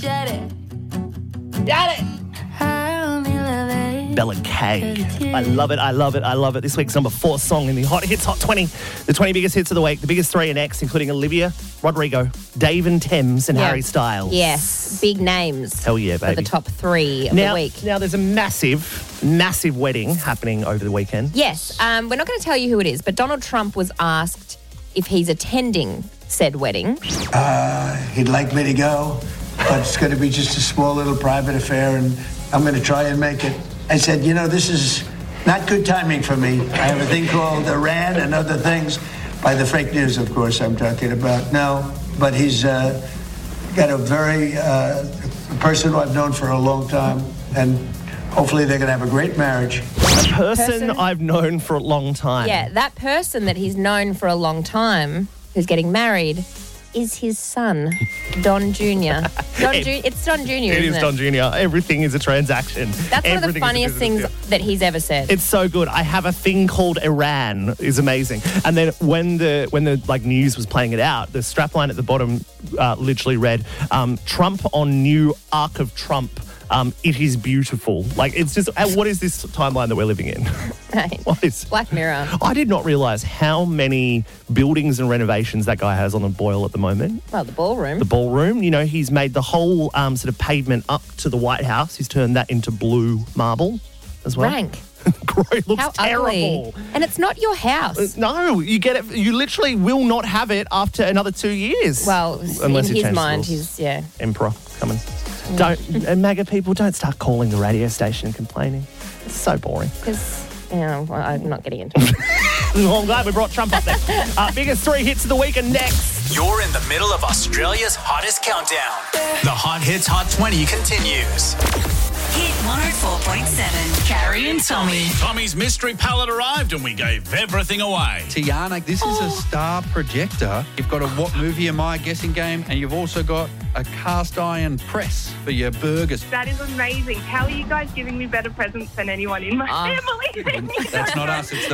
Bella K. I love it, I love it, I love it. This week's number 4 song in the Hot Hits Hot 20. The 20 biggest hits of the week. The biggest 3 are next, including Olivia Rodrigo, Dave and Thames, and Harry Styles. Yes, big names. Hell yeah, baby. For the top 3 of the week. Now, there's a massive wedding happening over the weekend. Yes, we're not going to tell you who it is, but Donald Trump was asked if he's attending said wedding. He'd like me to go, but it's going to be just a small little private affair, and I'm going to try and make it. I said, this is not good timing for me. I have a thing called Iran and other things, by the fake news, of course, I'm talking about. No, but he's got a very person who I've known for a long time, and hopefully they're going to have a great marriage. A person I've known for a long time. Yeah, that person that he's known for a long time who's getting married is his son, Don Jr. It's Don Jr., It is Don Jr. Everything is a transaction. That's one of the funniest things that he's ever said. It's so good. I have a thing called Iran is amazing. And then when the news was playing it out, the strapline at the bottom literally read, Trump on new Arc of Trump. It is beautiful. It's just, what is this timeline that we're living in? What is Black Mirror? I did not realise how many buildings and renovations that guy has on the boil at the moment. Well, the ballroom. The ballroom. He's made the whole sort of pavement up to the White House. He's turned that into blue marble as well. Rank. It looks How terrible. Ugly. And it's not your house. No, you get it. You literally will not have it after another 2 years. Well, unless in you his change mind, the rules. he's, Emperor coming. And MAGA people, don't start calling the radio station and complaining. It's so boring. Because, I'm not getting into it. Well, I'm glad we brought Trump up there. Biggest 3 hits of the week are next. You're in the middle of Australia's hottest countdown. The Hot Hits Hot 20 continues. Hit 104.7. Carrie and Tommy. Tommy's mystery pallet arrived and we gave everything away. Tiana, this is a star projector. You've got a What Movie Am I guessing game, and you've also got a cast iron press for your burgers. That is amazing. How are you guys giving me better presents than anyone in my family? That's not us, it's the